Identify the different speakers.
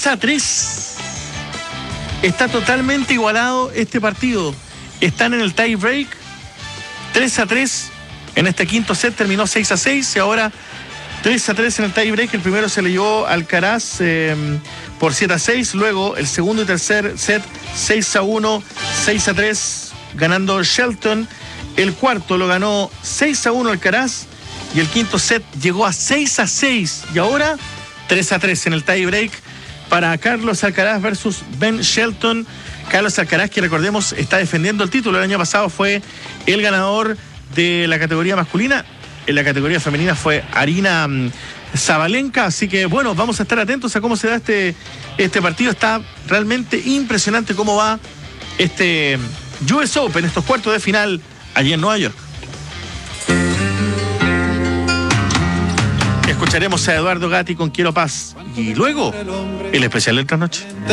Speaker 1: 3-3. Está totalmente igualado este partido. Están en el tie break. 3-3. En este quinto set terminó 6-6 y ahora 3-3 en el tie break. El primero se le llevó Alcaraz por 7-6. Luego el segundo y tercer set 6-1, 6-3, ganando Shelton. El cuarto lo ganó 6-1 Alcaraz. Y el quinto set llegó a 6-6. Y ahora 3-3 en el tie break para Carlos Alcaraz versus Ben Shelton. Carlos Alcaraz, que recordemos está defendiendo el título. El año pasado fue el ganador de la categoría masculina. En la categoría femenina fue Arina Zabalenka. Así que bueno, vamos a estar atentos a cómo se da este partido. Está realmente impresionante cómo va este US Open, estos cuartos de final allí en Nueva York. Escucharemos a Eduardo Gatti con Quiero Paz y luego el especial de esta noche.